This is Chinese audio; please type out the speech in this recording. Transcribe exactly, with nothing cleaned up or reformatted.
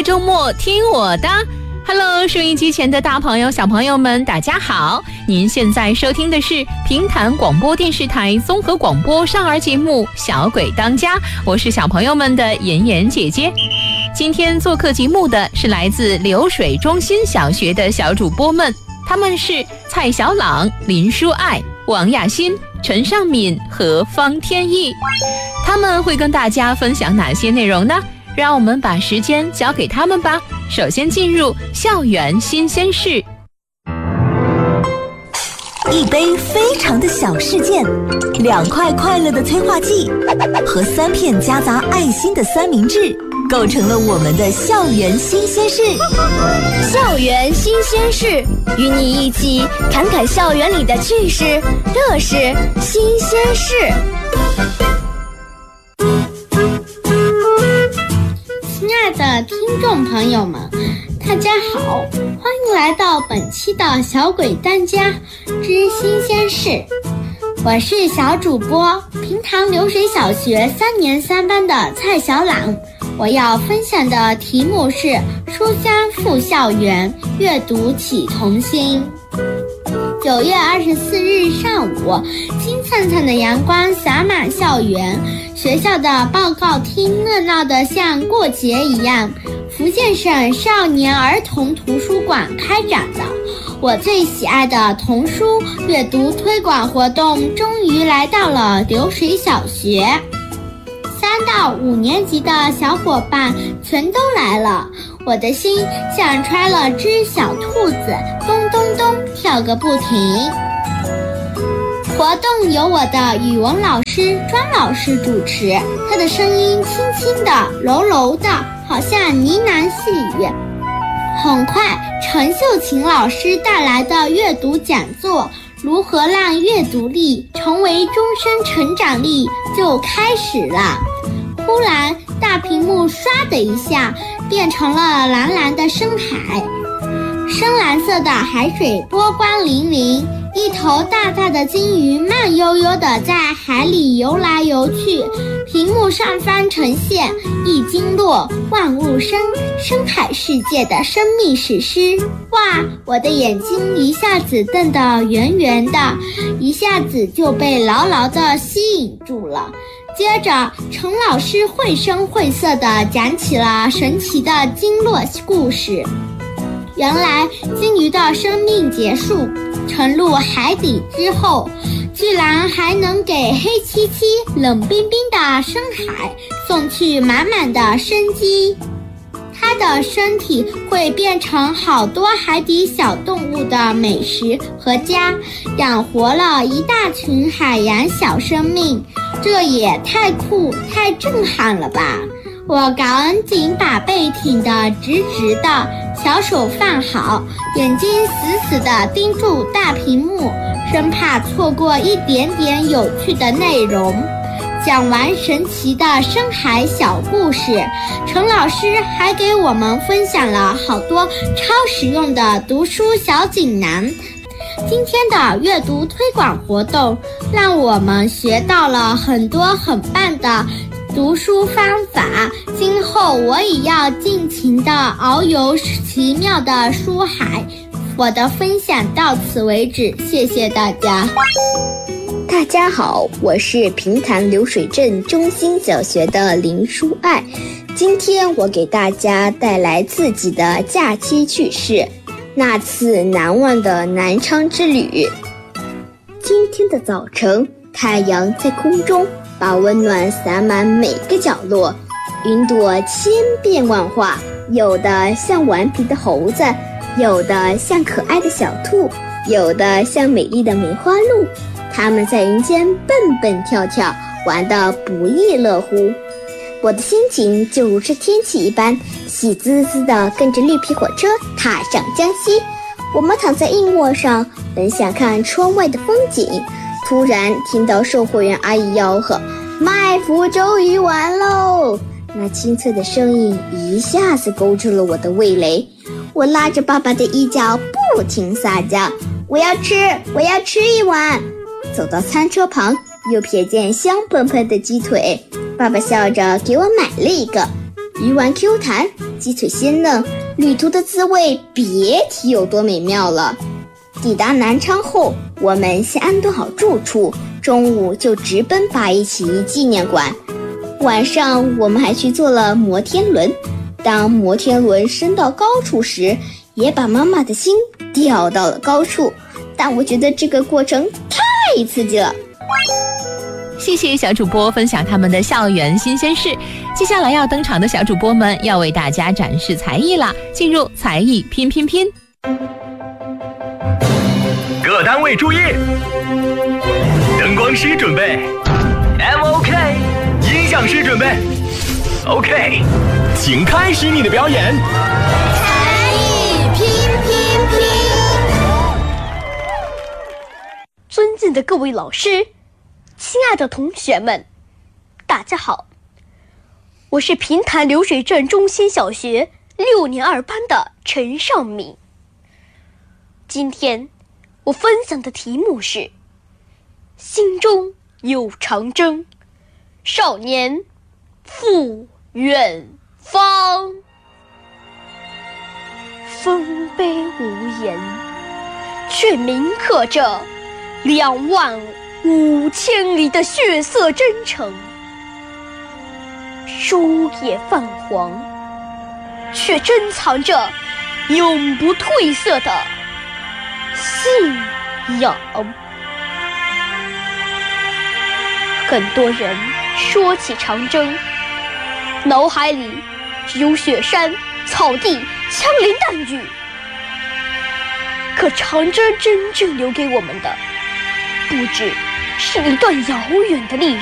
周末听我的。Hello， 收音机前的大朋友小朋友们大家好，您现在收听的是平潭广播电视台综合广播少儿节目小鬼当家，我是小朋友们的妍妍姐姐。今天做客节目的是来自流水中心小学的小主播们，他们是蔡小朗、林舒爱、王雅欣、陈尚敏和方天意。他们会跟大家分享哪些内容呢？让我们把时间交给他们吧。首先进入校园新鲜事。 一杯非常的小事件，两块快乐的催化剂和三片夹杂爱心的三明治，构成了我们的校园新鲜事。 校园新鲜事，与你一起侃侃校园里的趣事、乐事、新鲜事。 亲爱的听众朋友们，大家好，欢迎来到本期的小鬼当家之新鲜事。我是小主播平潭流水小学三年三班的蔡小朗，我要分享的题目是书香赴校园，阅读启童心。九月二十四日上午，金灿灿的阳光洒满校园，学校的报告厅热闹得像过节一样。福建省少年儿童图书馆开展的我最喜爱的童书阅读推广活动终于来到了流水小学。三到五年级的小伙伴全都来了，我的心像揣了只小兔子，咚咚咚跳个不停。活动由我的语文老师庄老师主持，他的声音轻轻的、柔柔的，好像呢喃细语。很快，陈秀琴老师带来的阅读讲座如何让阅读力成为终身成长力就开始了。忽然，大屏幕唰的一下变成了蓝蓝的深海，深蓝色的海水波光粼粼，一头大大的金鱼慢悠悠地在海里游来游去，屏幕上方呈现一经络万物生，深海世界的生命史诗。哇，我的眼睛一下子瞪得圆圆的，一下子就被牢牢地吸引住了。接着，陈老师绘声绘色地讲起了神奇的经络故事。原来，金鱼的生命结束，沉入海底之后，居然还能给黑漆漆、冷冰冰的深海送去满满的生机。它的身体会变成好多海底小动物的美食和家，养活了一大群海洋小生命，这也太酷太震撼了吧！我赶紧把背挺得直直的，小手放好，眼睛死死地盯住大屏幕，生怕错过一点点有趣的内容。讲完神奇的深海小故事，陈老师还给我们分享了好多超实用的读书小锦囊。今天的阅读推广活动让我们学到了很多很棒的读书方法，今后我也要尽情地遨游奇妙的书海。我的分享到此为止，谢谢大家。 大家好，我是平潭流水镇中心小学的林舒爱，今天我给大家带来自己的假期趣事，那次难忘的南昌之旅。今天的早晨，太阳在空中把温暖洒满每个角落，云朵千变万化，有的像顽皮的猴子，有的像可爱的小兔，有的像美丽的梅花鹿，它们在云间蹦蹦跳跳，玩得不亦乐乎。我的心情就如是天气一般，喜滋滋地跟着绿皮火车踏上江西。我们躺在硬卧上，本想看窗外的风景，突然听到售货员阿姨吆喝：“卖福州鱼丸喽！”那清脆的声音一下子勾住了我的味蕾，我拉着爸爸的衣角不停撒娇：“我要吃，我要吃一碗！”走到餐车旁，又瞥见香喷喷的鸡腿，爸爸笑着给我买了一个。鱼丸 Q 弹， 鸡腿鲜嫩，旅途的滋味别提有多美妙了。抵达南昌后，我们先安顿好住处，中午就直奔八一起义纪念馆。晚上我们还去坐了摩天轮，当摩天轮升到高处时，也把妈妈的心吊到了高处。但我觉得这个过程太刺激了。 谢谢小主播分享他们的校园新鲜事。接下来要登场的小主播们要为大家展示才艺啦，进入才艺拼拼拼。 各单位注意，灯光师准备 M O K， 音响师准备 OK， 请开始你的表演。 才艺拼拼拼。 尊敬的各位老师，亲爱的同学们，大家好，我是平潭流水镇中心小学六年二班的陈尚敏。今天我分享的题目是心中有长征，少年赴远方。丰碑无言，却铭刻着两万五千里的血色征程。书页泛黄，却珍藏着永不褪色的信仰。很多人说起长征，脑海里只有雪山、草地、枪林弹雨。可长征真正留给我们的，不只是一段遥远的历史。